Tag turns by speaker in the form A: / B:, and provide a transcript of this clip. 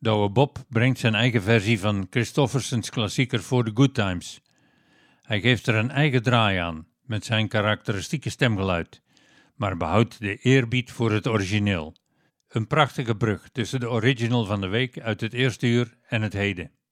A: Douwe Bob brengt zijn eigen versie van Christoffersens klassieker For the Good Times. Hij geeft er een eigen draai aan, met zijn karakteristieke stemgeluid, maar behoudt de eerbied voor het origineel. Een prachtige brug tussen de original van de week uit het eerste uur en het heden.